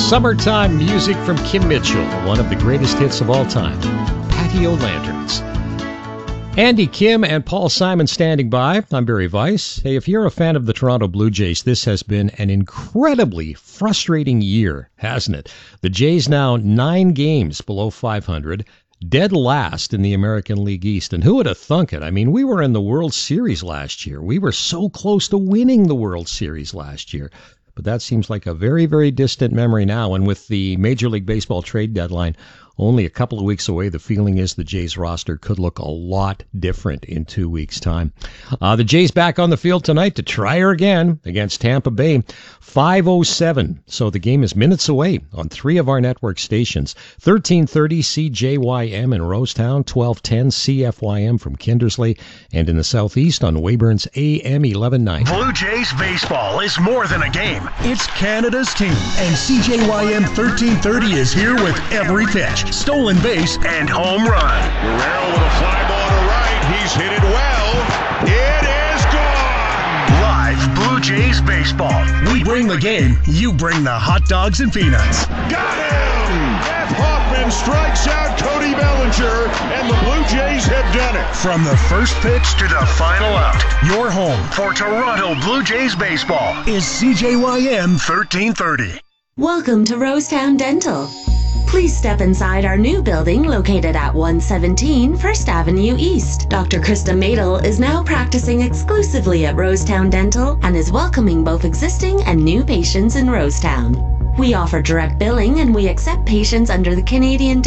Summertime music from Kim Mitchell, one of the greatest hits of all time, Patio Lanterns. Andy Kim and Paul Simon standing by. I'm Barry Weiss. Hey, if you're a fan of the Toronto Blue Jays, this has been an incredibly frustrating year, hasn't it? The Jays now 9 games below 500, dead last in the American League East. And who would have thunk it? I mean, we were in the World Series last year. We were so close to winning the World Series last year. But that seems like a very, very distant memory now. And with the Major League Baseball trade deadline only a couple of weeks away, the feeling is the Jays roster could look a lot different in 2 weeks' time. The Jays back on the field tonight to try her again against Tampa Bay. 5:07, so the game is minutes away on 3 of our network stations. 1330 CJYM in Rosetown, 1210 CFYM from Kindersley, and in the southeast on Weyburn's AM 1190. Blue Jays baseball is more than a game. It's Canada's team, and CJYM 1330 is here with every pitch. Stolen base, and home run. Guerrero with a fly ball to right. He's hit it well. It is gone. Live Blue Jays baseball. We bring the game. You bring the hot dogs and peanuts. Got him! Jeff Hoffman strikes out Cody Bellinger, and the Blue Jays have done it. From the first pitch to the final out, your home for Toronto Blue Jays baseball is CJYM 1330. Welcome to Rosetown Dental. Please step inside our new building located at 117 First Avenue East. Dr. Krista Madel is now practicing exclusively at Rosetown Dental and is welcoming both existing and new patients in Rosetown. We offer direct billing and we accept patients under the Canadian